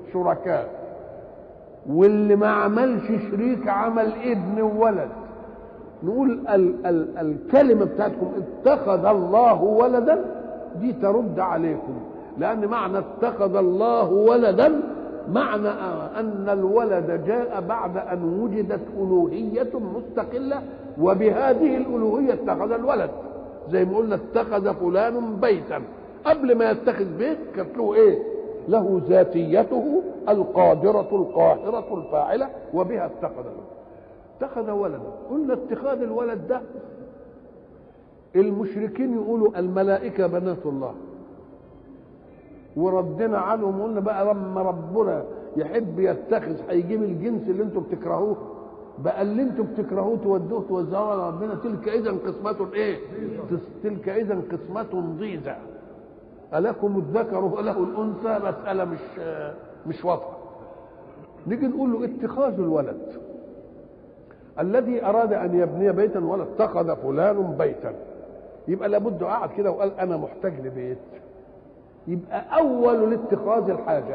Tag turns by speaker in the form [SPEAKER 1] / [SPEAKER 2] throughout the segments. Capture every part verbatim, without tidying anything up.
[SPEAKER 1] شركاء، واللي ما عملش شريك عمل ابن وولد، نقول ال ال الكلمة بتاعتكم اتخذ الله ولدا دي ترد عليكم، لأن معنى اتخذ الله ولدا معنى أن الولد جاء بعد أن وجدت ألوهية مستقلة، وبهذه الألوهية اتخذ الولد. زي ما قلنا اتخذ فلان بيتا، قبل ما يتخذ بيت كانت له ايه؟ له ذاتيته القادرة القاهرة الفاعلة، وبها اتخذ اتخذ ولدا. قلنا اتخاذ الولد ده المشركين يقولوا الملائكة بنات الله، وردنا عنهم قلنا بقى لما ربنا يحب يتخذ هيجيب الجنس اللي انتم بتكرهوه، بقى اللي انتم بتكرهوه تودوه توزعوه على ربنا. تلك اذا قسمة ايه؟ تلك اذا قسمة ضيزى، ألكم الذكر وله الأنثى؟ مسألة مش مش واضحة. نيجي نقول له اتخاذ الولد الذي أراد أن يبني بيتا ولا اتخذ فلان بيتا، يبقى لابد قعد كده وقال أنا محتاج لبيت، يبقى أول الاتخاذ الحاجة،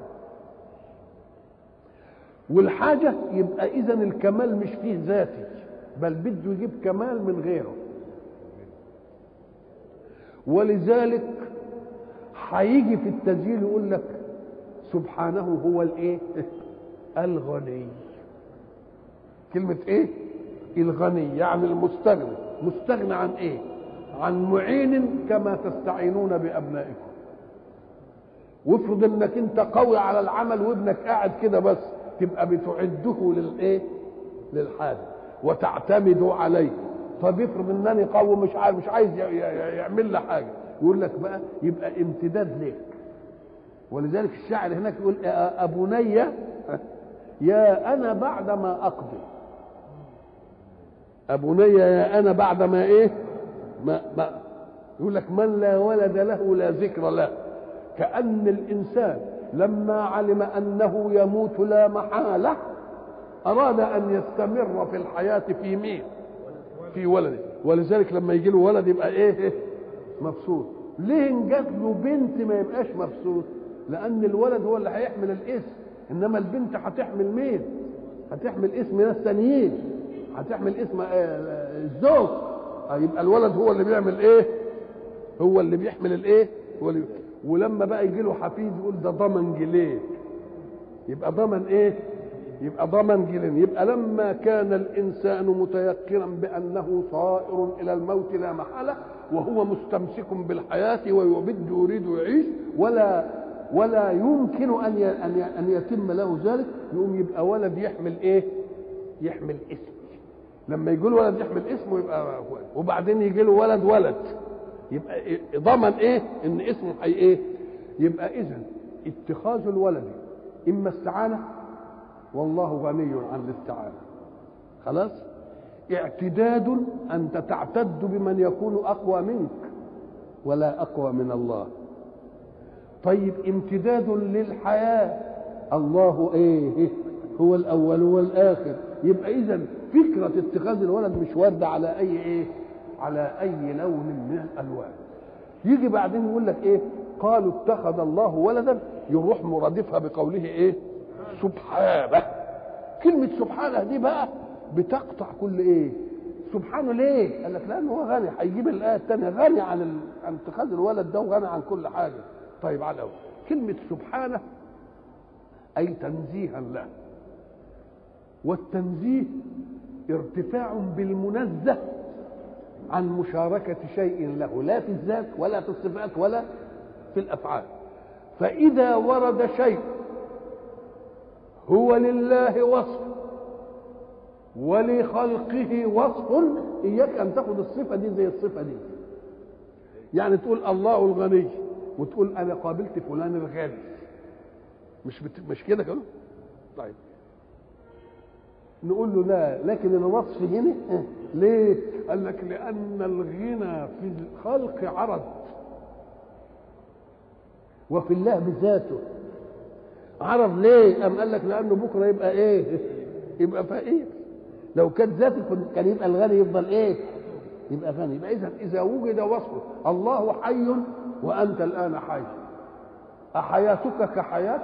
[SPEAKER 1] والحاجة يبقى إذا الكمال مش فيه ذاتي، بل بده يجيب كمال من غيره. ولذلك هيجي في التسجيل يقول لك سبحانه هو الايه؟ الغني. كلمة ايه؟ الغني، يعني المستغني. مستغني عن ايه؟ عن معين كما تستعينون بأبنائكم. وافرض انك انت قوي على العمل وابنك قاعد كده بس، تبقى بتعده للايه؟ للحاجة وتعتمد عليه. طب افرض انني قوي مش عايز مش عايز يعمل لي حاجة، يقول لك بقى يبقى امتداد لك. ولذلك الشاعر هناك يقول أبني يا أنا بعد ما أقضي، أبني يا أنا بعد ما إيه؟ ما, ما يقول لك من لا ولد له لا ذكر له. كأن الإنسان لما علم أنه يموت لا محالة أراد أن يستمر في الحياة في مين؟ في ولده. ولذلك لما يجي له ولد يبقى إيه؟ مبسوط. ليه إن جات له بنت ما يبقاش مبسوط؟ لأن الولد هو اللي هيحمل الاسم، إنما البنت هتحمل مين؟ هتحمل اسم ناس تانيين، هتحمل اسم الزوج. يبقى الولد هو اللي بيعمل إيه؟ هو اللي بيحمل الإيه؟ هو اللي... ولما بقى يجي له حفيد يقول ده ضمن جلين، يبقى ضمن إيه؟ يبقى ضمن جلين. يبقى لما كان الإنسان متيقنا بأنه صائر إلى الموت لا محالة، وهو مستمسك بالحياة ويبد يريد يعيش، ولا ولا يمكن أن أن يتم له ذلك، يقوم يبقى ولد يحمل إيه؟ يحمل اسم. لما يجي له ولد يحمل اسمه يبقى، وبعدين يجي له ولد ولد يبقى ضمن إيه؟ إن اسمه حي إيه؟ يبقى إذن اتخاذ الولد إما استعانة، والله غني عن الاستعانة، خلاص. اعتداد أنت تعتد بمن يكون أقوى منك ولا أقوى من الله. طيب امتداد للحياة، الله ايه؟ هو الأول والآخر. يبقى إذن فكرة اتخاذ الولد مش واردة على أي ايه؟ على أي لون من الألوان. يجي بعدين يقول لك ايه؟ قالوا اتخذ الله ولدا، يروح مرادفها بقوله ايه؟ سبحانه. كلمة سبحانه دي بقى بتقطع كل ايه؟ سبحانه ليه؟ قال لك لأنه هو غني. هيجيب الآية الثانية غني عن ال... عن اتخاذ الولد ده، وغني عن كل حاجة. طيب على الأول كلمة سبحانه أي تنزيها له، والتنزيه ارتفاع بالمنزه عن مشاركة شيء له، لا في الذات ولا في الصفات ولا في الأفعال. فإذا ورد شيء هو لله وصف ولخلقه وصف، إياك أن تأخذ الصفة دي زي الصفة دي. يعني تقول الله الغني وتقول أنا قابلت فلان الغني، مش بت... مش كده كده. طيب نقول له لا، لكن الوصف هنا ليه؟ قال لك لأن الغنى في الخلق عرض، وفي الله بذاته عرض. ليه؟ أم قال لك لأنه بكرة يبقى إيه؟ يبقى فقير. لو كانت ذاته كان يبقى الغني يفضل إيه؟ يبقى غني. يبقى إذا إذا وجد وصفه الله حي وأنت الآن حي، أحياتك كحياة